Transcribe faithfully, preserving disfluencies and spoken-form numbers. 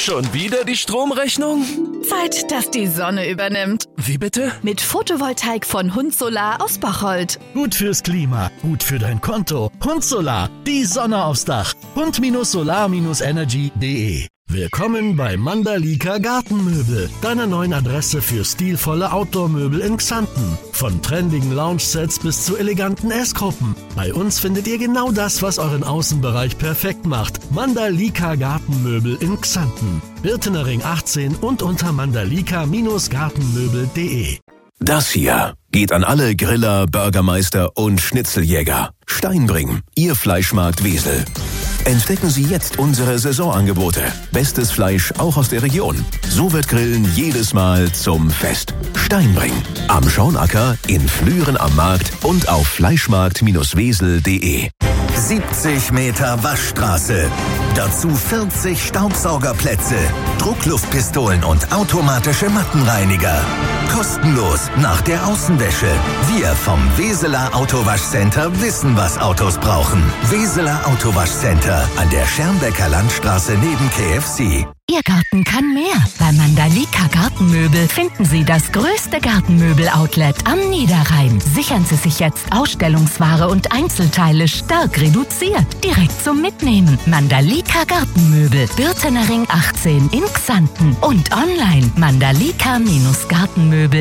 Schon wieder die Stromrechnung? Zeit, dass die Sonne übernimmt. Wie bitte? Mit Photovoltaik von Hund Solar aus Bocholt. Gut fürs Klima, gut für dein Konto. Hund Solar, die Sonne aufs Dach. hund Solar Energy punkt de. Willkommen bei Mandalika Gartenmöbel, deiner neuen Adresse für stilvolle Outdoor-Möbel in Xanten. Von trendigen Lounge-Sets bis zu eleganten Essgruppen. Bei uns findet ihr genau das, was euren Außenbereich perfekt macht. Mandalika Gartenmöbel in Xanten. Birtener Ring achtzehn und unter mandalika Gartenmöbel punkt de. Das hier geht an alle Griller, Burgermeister und Schnitzeljäger. Steinbring, Ihr Fleischmarkt Wesel. Entdecken Sie jetzt unsere Saisonangebote. Bestes Fleisch auch aus der Region. So wird Grillen jedes Mal zum Fest. Steinbring. Am Schaunacker, in Flüren am Markt und auf fleischmarkt Wesel punkt de. siebzig Meter Waschstraße. Dazu vierzig Staubsaugerplätze, Druckluftpistolen und automatische Mattenreiniger. Kostenlos nach der Außenwäsche. Wir vom Weseler Autowaschcenter wissen, was Autos brauchen. Weseler Autowaschcenter an der Schermbecker Landstraße neben K F C. Ihr Garten kann mehr. Bei Mandalika Gartenmöbel finden Sie das größte Gartenmöbel-Outlet am Niederrhein. Sichern Sie sich jetzt Ausstellungsware und Einzelteile stark reduziert. Direkt zum Mitnehmen. Mandalika Gartenmöbel, Birtener Ring achtzehn in Xanten und online mandalika Gartenmöbel